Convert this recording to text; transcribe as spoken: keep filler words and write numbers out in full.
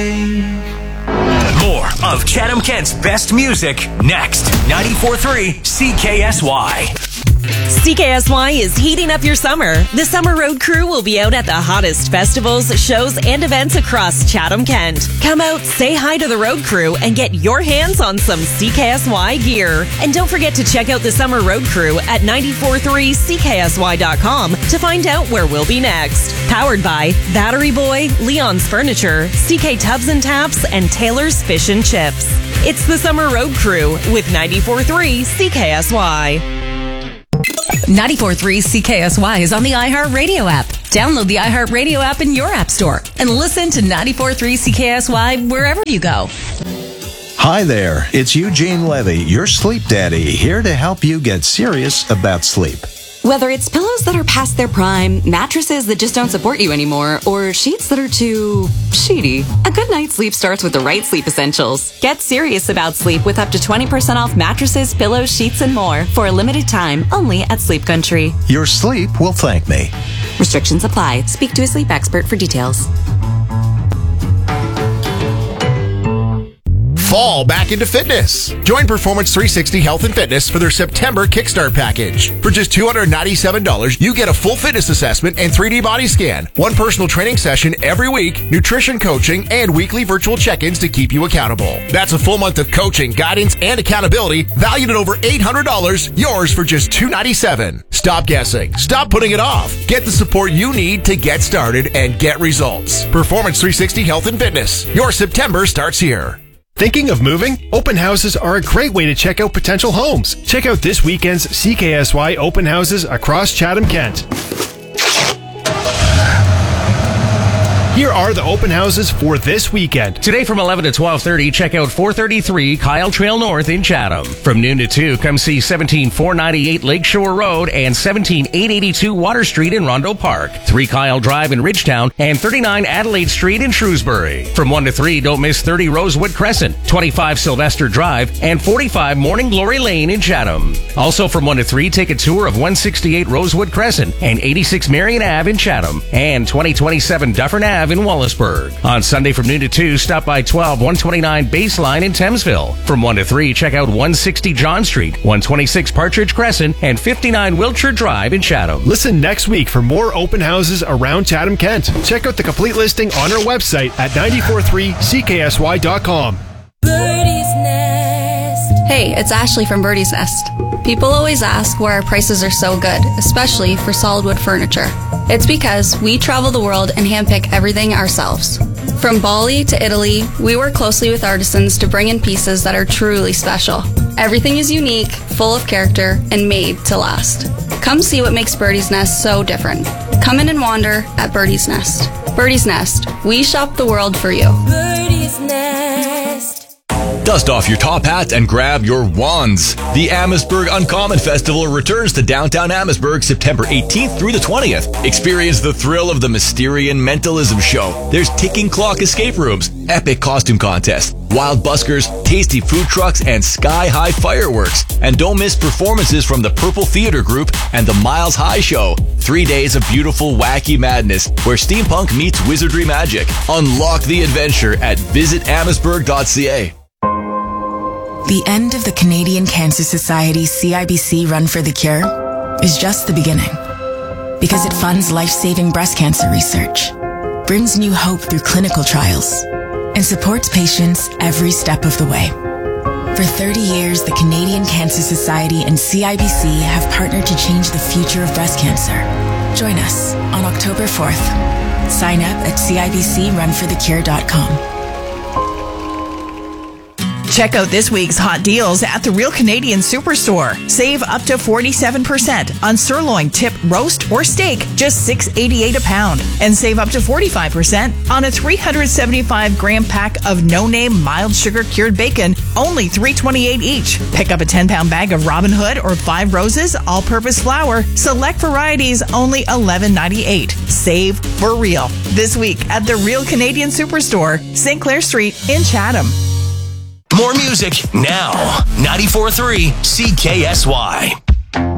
away. More of Chatham Kent's best music next. ninety-four point three C K S Y. C K S Y is heating up your summer. The Summer Road Crew will be out at the hottest festivals, shows, and events across Chatham Kent. Come out, say hi to the Road Crew, and get your hands on some C K S Y gear. And don't forget to check out the Summer Road Crew at nine four three C K S Y dot com to find out where we'll be next. Powered by Battery Boy, Leon's Furniture, C K Tubs and Taps, and Taylor's Fish and Chips. It's the Summer Road Crew with ninety-four point three C K S Y. ninety-four point three C K S Y is on the iHeartRadio app. Download the iHeartRadio app in your app store and listen to ninety-four point three C K S Y wherever you go. Hi there, it's Eugene Levy, your sleep daddy, here to help you get serious about sleep. Whether it's pillows that are past their prime, mattresses that just don't support you anymore, or sheets that are too sheety, a good night's sleep starts with the right sleep essentials. Get serious about sleep with up to twenty percent off mattresses, pillows, sheets, and more for a limited time only at Sleep Country. Your sleep will thank me. Restrictions apply. Speak to a sleep expert for details. Fall back into fitness. Join Performance three sixty Health and Fitness for their September Kickstart package. For just two hundred ninety-seven dollars, you get a full fitness assessment and three D body scan, one personal training session every week, nutrition coaching, and weekly virtual check-ins to keep you accountable. That's a full month of coaching, guidance, and accountability valued at over eight hundred dollars, yours for just two hundred ninety-seven dollars. Stop guessing. Stop putting it off. Get the support you need to get started and get results. Performance three sixty Health and Fitness. Your September starts here. Thinking of moving? Open houses are a great way to check out potential homes. Check out this weekend's C K S Y open houses across Chatham Kent. Here are the open houses for this weekend. Today from eleven to twelve thirty, check out four thirty-three Kyle Trail North in Chatham. From noon to two, come see seventeen four ninety-eight Lakeshore Road and seventeen eight eighty-two Water Street in Rondo Park, three Kyle Drive in Ridgetown, and thirty-nine Adelaide Street in Shrewsbury. From one to three, don't miss thirty Rosewood Crescent, twenty-five Sylvester Drive, and forty-five Morning Glory Lane in Chatham. Also from one to three, take a tour of one sixty-eight Rosewood Crescent and eighty-six Marion Avenue in Chatham, and twenty twenty-seven Dufferin Avenue in Wallaceburg. On Sunday from noon to two, stop by twelve one twenty-nine Baseline in Thamesville. From one to three, check out one sixty John Street, one twenty-six Partridge Crescent, and fifty-nine Wiltshire Drive in Chatham. Listen next week for more open houses around Chatham Kent. Check out the complete listing on our website at nine four three C K S Y dot com. Birdie's Nest. Hey, it's Ashley from Birdie's Nest. People always ask why our prices are so good, especially for solid wood furniture. It's because we travel the world and handpick everything ourselves. From Bali to Italy, we work closely with artisans to bring in pieces that are truly special. Everything is unique, full of character, and made to last. Come see what makes Birdie's Nest so different. Come in and wander at Birdie's Nest. Birdie's Nest, we shop the world for you. Birdie's Nest. Dust off your top hats and grab your wands. The Amherstburg Uncommon Festival returns to downtown Amherstburg September eighteenth through the twentieth. Experience the thrill of the Mysterian Mentalism Show. There's ticking clock escape rooms, epic costume contests, wild buskers, tasty food trucks, and sky-high fireworks. And don't miss performances from the Purple Theater Group and the Miles High Show. Three days of beautiful, wacky madness where steampunk meets wizardry magic. Unlock the adventure at visit amherstburg dot c a. The end of the Canadian Cancer Society's C I B C Run for the Cure is just the beginning, because it funds life-saving breast cancer research, brings new hope through clinical trials, and supports patients every step of the way. For thirty years, the Canadian Cancer Society and C I B C have partnered to change the future of breast cancer. Join us on October fourth. Sign up at C I B C run for the cure dot com. Check out this week's hot deals at the Real Canadian Superstore. Save up to forty-seven percent on sirloin, tip, roast, or steak, just six dollars and eighty-eight cents a pound. And save up to forty-five percent on a three hundred seventy-five gram pack of no-name mild sugar cured bacon, only three dollars and twenty-eight cents each. Pick up a ten pound bag of Robin Hood or Five Roses all-purpose flour. Select varieties, only eleven dollars and ninety-eight cents. Save for real. This week at the Real Canadian Superstore, Saint Clair Street in Chatham. More music now. ninety-four point three C K S Y.